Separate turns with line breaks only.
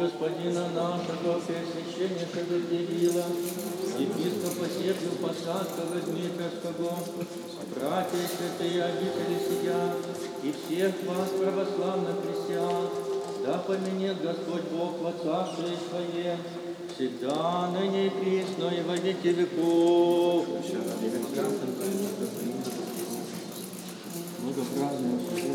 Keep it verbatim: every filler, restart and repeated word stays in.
Господина нашего, Преосвященнейшего Кирилла, епископа Сергия Посадского Дмитровского, братья и святые обители сия, и всех вас, православных христиан, да поменет Господь Бог во Царствие Свое, всегда, ныне и присно, и во веки веков. Много празднуем.